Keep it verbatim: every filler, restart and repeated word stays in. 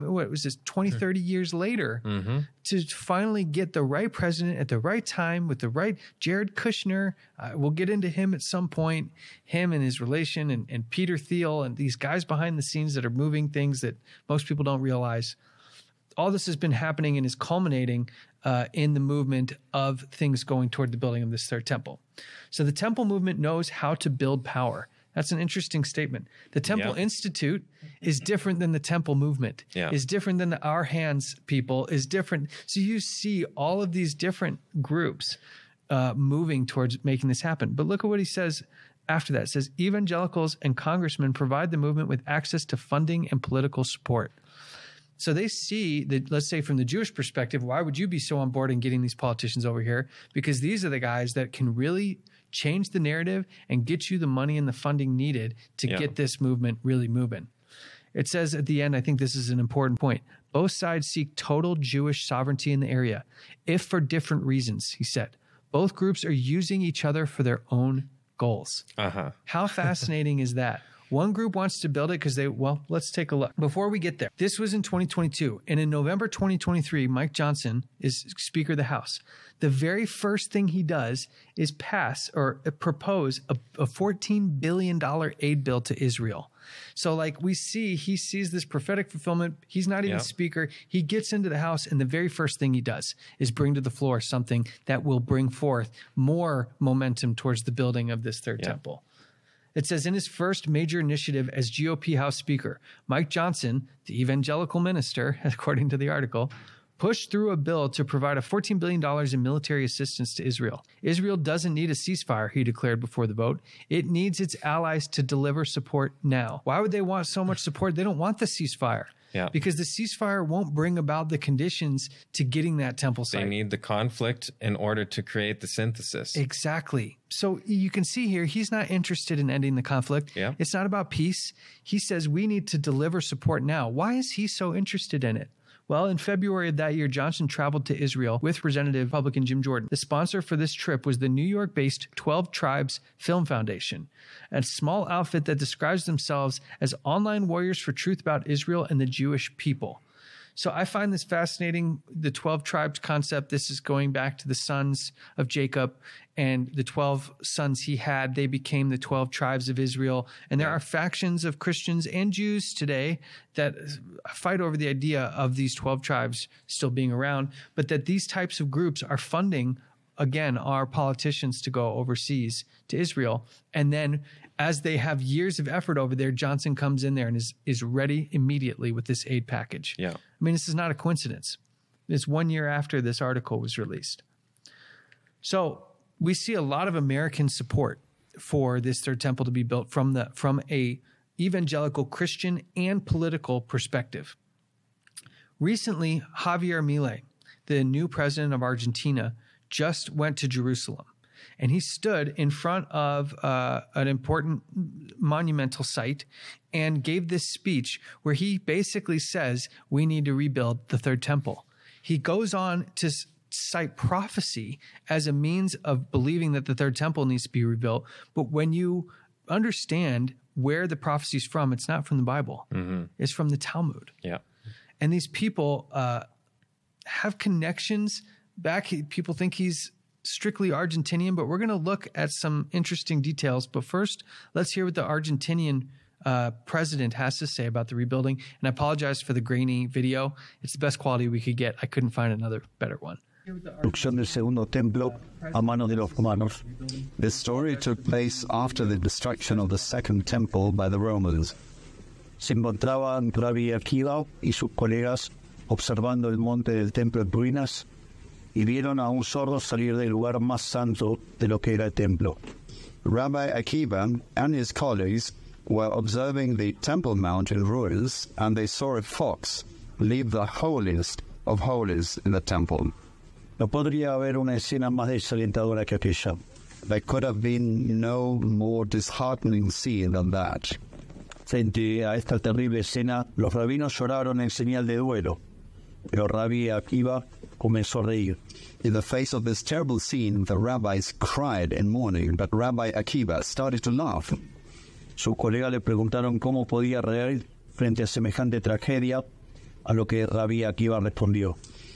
what was this, twenty, thirty years later, mm-hmm. to finally get the right president at the right time with the right Jared Kushner. Uh, we'll get into him at some point, him and his relation, and, and Peter Thiel and these guys behind the scenes that are moving things that most people don't realize. All this has been happening and is culminating uh, in the movement of things going toward the building of this third temple. So the temple movement knows how to build power. That's an interesting statement. The Temple yeah. Institute is different than the temple movement, yeah. is different than the Our Hands people, is different. So you see all of these different groups uh, moving towards making this happen. But look at what he says after that. It says, evangelicals and congressmen provide the movement with access to funding and political support. So they see that, let's say from the Jewish perspective, why would you be so on board in getting these politicians over here? Because these are the guys that can really change the narrative and get you the money and the funding needed to yeah. get this movement really moving. It says at the end, I think this is an important point. Both sides seek total Jewish sovereignty in the area, if for different reasons, he said. Both groups are using each other for their own goals. Uh-huh. How fascinating is that? One group wants to build it because they, well, let's take a look. Before we get there, this was in twenty twenty-two. And in November twenty twenty-three, Mike Johnson is Speaker of the House. The very first thing he does is pass or propose a, a fourteen billion dollars aid bill to Israel. So like we see, he sees this prophetic fulfillment. He's not even yep. Speaker. He gets into the House, and the very first thing he does is bring to the floor something that will bring forth more momentum towards the building of this third yep. temple. It says, in his first major initiative as G O P House Speaker, Mike Johnson, the evangelical minister, according to the article, pushed through a bill to provide a fourteen billion dollars in military assistance to Israel. Israel doesn't need a ceasefire, he declared before the vote. It needs its allies to deliver support now. Why would they want so much support? They don't want the ceasefire. Yeah. Because the ceasefire won't bring about the conditions to getting that temple site. They need the conflict in order to create the synthesis. Exactly. So you can see here, he's not interested in ending the conflict. Yeah. It's not about peace. He says we need to deliver support now. Why is he so interested in it? Well, in February of that year, Johnson traveled to Israel with Representative Republican Jim Jordan. The sponsor for this trip was the New York-based twelve Tribes Film Foundation, a small outfit that describes themselves as online warriors for truth about Israel and the Jewish people. So I find this fascinating, the twelve tribes concept. This is going back to the sons of Jacob and the twelve sons he had. They became the twelve tribes of Israel. And there are factions of Christians and Jews today that fight over the idea of these twelve tribes still being around, but that these types of groups are funding, again, our politicians to go overseas to Israel. And then as they have years of effort over there, Johnson comes in there and is, is ready immediately with this aid package. Yeah. I mean, this is not a coincidence. It's one year after this article was released. So we see a lot of American support for this third temple to be built from the from a evangelical Christian and political perspective. Recently, Javier Milei, the new president of Argentina, just went to Jerusalem. And he stood in front of uh, an important monumental site and gave this speech where he basically says, we need to rebuild the third temple. He goes on to cite prophecy as a means of believing that the third temple needs to be rebuilt. But when you understand where the prophecy is from, it's not from the Bible. Mm-hmm. It's from the Talmud. Yeah. And these people uh, have connections back. People think he's strictly Argentinian, but we're going to look at some interesting details. But first, let's hear what the Argentinian uh, president has to say about the rebuilding. And I apologize for the grainy video. It's the best quality we could get. I couldn't find another better one. Del segundo templo a mano de los romanos. This story took place after the destruction of the second temple by the Romans. Se encontraban Rabbi Akiva y sus colegas observando el monte del templo en ruinas y vieron a un sordo salir del lugar más santo de lo que era el templo. Rabbi Akiva and his colleagues were observing the Temple Mount in ruins, and they saw a fox leave the holiest of holies in the temple. No podría haber una escena más desalentadora que aquella. There could have been no more disheartening scene than that. Frente a esta terrible escena, los rabinos lloraron en señal de duelo, pero Rabbi Akiva comenzó a reír. In the face of this terrible scene, the rabbis cried in mourning, but Rabbi Akiva started to laugh. Sus colegas le preguntaron cómo podía reír frente a semejante tragedia, a lo que Rabbi Akiva respondió: